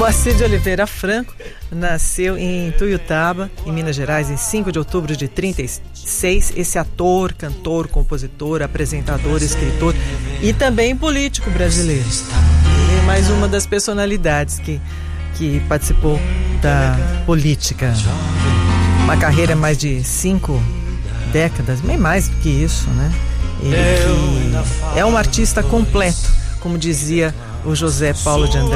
Moacir de Oliveira Franco nasceu em Tuiutaba, em Minas Gerais, em 5 de outubro de 36. Esse ator, cantor, compositor, apresentador, escritor e também político brasileiro. E mais uma das personalidades que participou da política. Uma carreira mais de 5 décadas, bem mais do que isso, né? Ele que é um artista completo, como dizia o José Paulo de Andrade.